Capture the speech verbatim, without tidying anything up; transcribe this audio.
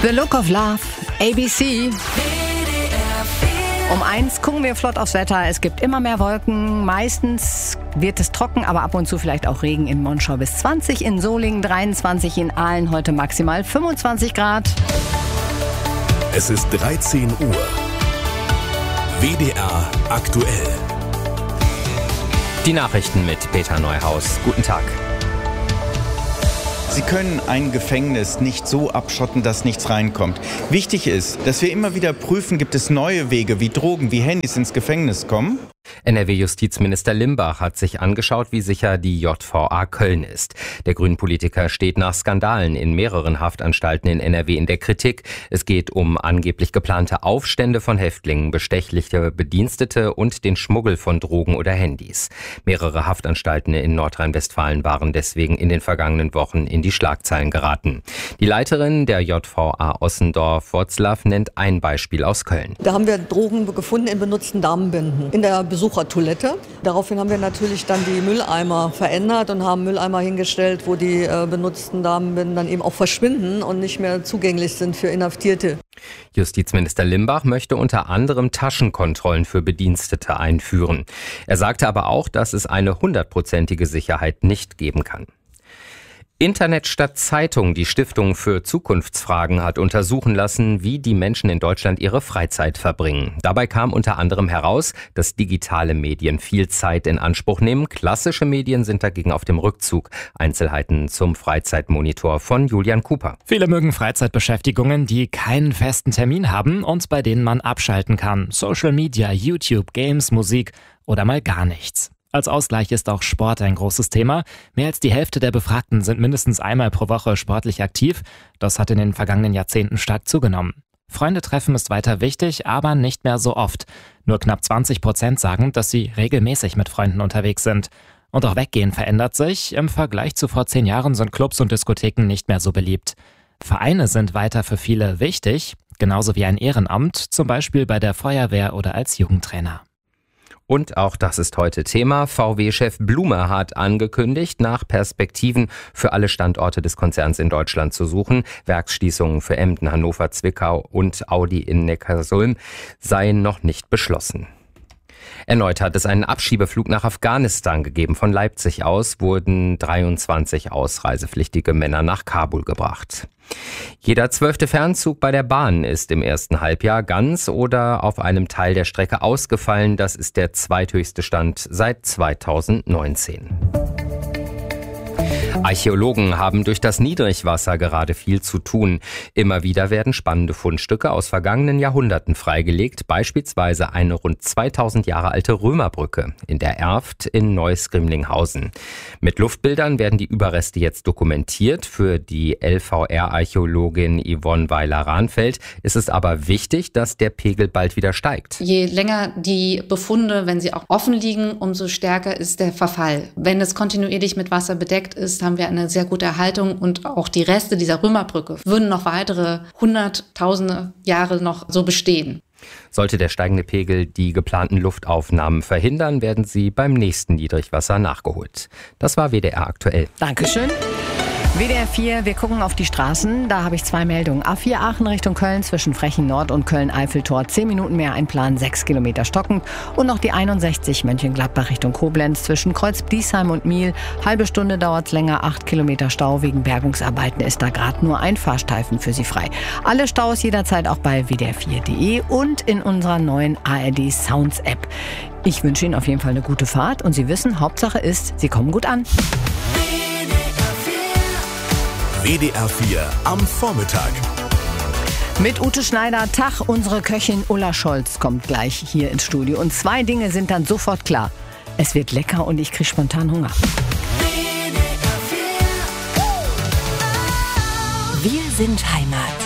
The Look of Love, A B C. Um eins gucken wir flott aufs Wetter. Es gibt immer mehr Wolken. Meistens wird es trocken, aber ab und zu vielleicht auch Regen. In Monschau bis zwanzig, in Solingen dreiundzwanzig, in Aalen heute maximal fünfundzwanzig Grad. Es ist dreizehn Uhr. W D R aktuell. Die Nachrichten mit Peter Neuhaus. Guten Tag. Sie können ein Gefängnis nicht so abschotten, dass nichts reinkommt. Wichtig ist, dass wir immer wieder prüfen, gibt es neue Wege, wie Drogen, wie Handys ins Gefängnis kommen? N R W-Justizminister Limbach hat sich angeschaut, wie sicher die J V A Köln ist. Der Grünen-Politiker steht nach Skandalen in mehreren Haftanstalten in N R W in der Kritik. Es geht um angeblich geplante Aufstände von Häftlingen, bestechliche Bedienstete und den Schmuggel von Drogen oder Handys. Mehrere Haftanstalten in Nordrhein-Westfalen waren deswegen in den vergangenen Wochen in die Schlagzeilen geraten. Die Leiterin der J V A Ossendorf-Wroclaw nennt ein Beispiel aus Köln. Da haben wir Drogen gefunden in benutzten Damenbinden in der Besuchertoilette. Daraufhin haben wir natürlich dann die Mülleimer verändert und haben Mülleimer hingestellt, wo die äh, benutzten Damenbinden dann eben auch verschwinden und nicht mehr zugänglich sind für Inhaftierte. Justizminister Limbach möchte unter anderem Taschenkontrollen für Bedienstete einführen. Er sagte aber auch, dass es eine hundertprozentige Sicherheit nicht geben kann. Internet statt Zeitung, die Stiftung für Zukunftsfragen, hat untersuchen lassen, wie die Menschen in Deutschland ihre Freizeit verbringen. Dabei kam unter anderem heraus, dass digitale Medien viel Zeit in Anspruch nehmen. Klassische Medien sind dagegen auf dem Rückzug. Einzelheiten zum Freizeitmonitor von Julian Cooper. Viele mögen Freizeitbeschäftigungen, die keinen festen Termin haben und bei denen man abschalten kann. Social Media, YouTube, Games, Musik oder mal gar nichts. Als Ausgleich ist auch Sport ein großes Thema. Mehr als die Hälfte der Befragten sind mindestens einmal pro Woche sportlich aktiv. Das hat in den vergangenen Jahrzehnten stark zugenommen. Freunde treffen ist weiter wichtig, aber nicht mehr so oft. Nur knapp zwanzig Prozent sagen, dass sie regelmäßig mit Freunden unterwegs sind. Und auch Weggehen verändert sich. Im Vergleich zu vor zehn Jahren sind Clubs und Diskotheken nicht mehr so beliebt. Vereine sind weiter für viele wichtig, genauso wie ein Ehrenamt, zum Beispiel bei der Feuerwehr oder als Jugendtrainer. Und auch das ist heute Thema. V W-Chef Blume hat angekündigt, nach Perspektiven für alle Standorte des Konzerns in Deutschland zu suchen. Werksschließungen für Emden, Hannover, Zwickau und Audi in Neckarsulm seien noch nicht beschlossen. Erneut hat es einen Abschiebeflug nach Afghanistan gegeben. Von Leipzig aus wurden dreiundzwanzig ausreisepflichtige Männer nach Kabul gebracht. Jeder zwölfte Fernzug bei der Bahn ist im ersten Halbjahr ganz oder auf einem Teil der Strecke ausgefallen. Das ist der zweithöchste Stand seit zweitausendneunzehn. Archäologen haben durch das Niedrigwasser gerade viel zu tun. Immer wieder werden spannende Fundstücke aus vergangenen Jahrhunderten freigelegt, beispielsweise eine rund zweitausend Jahre alte Römerbrücke in der Erft in Neuss-Grimlinghausen. Mit Luftbildern werden die Überreste jetzt dokumentiert. Für die L V R-Archäologin Yvonne Weiler-Rahnfeld ist es aber wichtig, dass der Pegel bald wieder steigt. Je länger die Befunde, wenn sie auch offen liegen, umso stärker ist der Verfall. Wenn es kontinuierlich mit Wasser bedeckt ist, haben wir eine sehr gute Erhaltung und auch die Reste dieser Römerbrücke würden noch weitere hunderttausende Jahre noch so bestehen. Sollte der steigende Pegel die geplanten Luftaufnahmen verhindern, werden sie beim nächsten Niedrigwasser nachgeholt. Das war W D R aktuell. Dankeschön. W D R vier, wir gucken auf die Straßen. Da habe ich zwei Meldungen. A vier Aachen Richtung Köln zwischen Frechen Nord und Köln-Eiffeltor. Zehn Minuten mehr Einplan, sechs Kilometer stockend. Und noch die einundsechzig Mönchengladbach Richtung Koblenz zwischen Kreuz-Bliesheim und Miel. Halbe Stunde dauert es länger, acht Kilometer Stau. Wegen Bergungsarbeiten ist da gerade nur ein Fahrstreifen für Sie frei. Alle Staus jederzeit auch bei w d r vier punkt d e und in unserer neuen A R D Sounds App. Ich wünsche Ihnen auf jeden Fall eine gute Fahrt und Sie wissen, Hauptsache ist, Sie kommen gut an. W D R vier am Vormittag. Mit Ute Schneider, Tag, unsere Köchin Ulla Scholz kommt gleich hier ins Studio. Und zwei Dinge sind dann sofort klar. Es wird lecker und ich kriege spontan Hunger. Wir sind Heimat.